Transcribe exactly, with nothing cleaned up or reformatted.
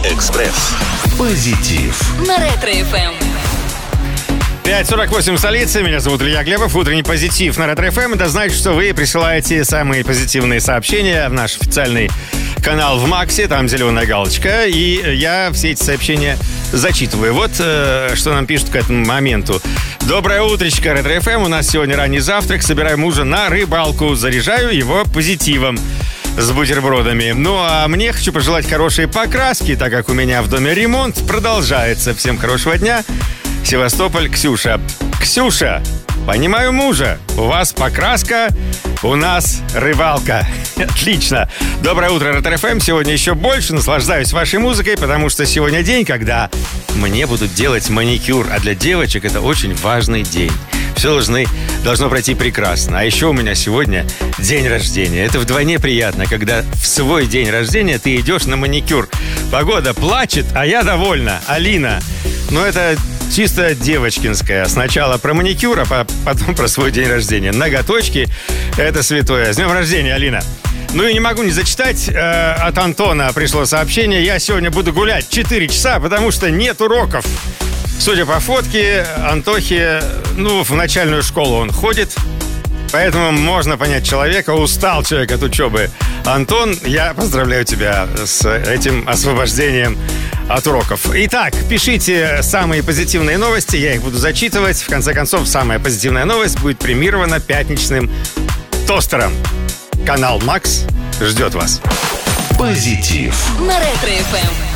Экспресс. Позитив. На Ретро-эф эм. пять сорок восемь в столице. Меня зовут Илья Глебов. Утренний позитив на Ретро-эф эм. Это значит, что вы присылаете самые позитивные сообщения в наш официальный канал в Максе. Там зеленая галочка. И я все эти сообщения зачитываю. Вот э, что нам пишут к этому моменту. Доброе утречко, Ретро-эф эм. У нас сегодня ранний завтрак. Собираю мужа на рыбалку. Заряжаю его позитивом с бутербродами. Ну, а мне хочу пожелать хорошей покраски, так как у меня в доме ремонт продолжается. Всем хорошего дня. Севастополь, Ксюша. Ксюша, понимаю мужа. У вас покраска, у нас рыбалка. Отлично. Доброе утро, Ретро-эф эм. Сегодня еще больше наслаждаюсь вашей музыкой, потому что сегодня день, когда мне будут делать маникюр. А для девочек это очень важный день. Все должны, должно пройти прекрасно. А еще у меня сегодня день рождения. Это вдвойне приятно, когда в свой день рождения ты идешь на маникюр. Погода плачет, а я довольна. Алина. Ну, это чисто девочкинская. Сначала про маникюр, а потом про свой день рождения. Ноготочки – это святое. С днем рождения, Алина. Ну и не могу не зачитать. Э, от Антона пришло сообщение. Я сегодня буду гулять четыре часа, потому что нет уроков. Судя по фотке, Антохи, ну, в начальную школу он ходит. Поэтому можно понять человека. Устал человек от учебы. Антон, я поздравляю тебя с этим освобождением от уроков. Итак, пишите самые позитивные новости. Я их буду зачитывать. В конце концов, самая позитивная новость будет премирована пятничным тостером. Канал Макс ждет вас. Позитив. На Ретро-эф эм.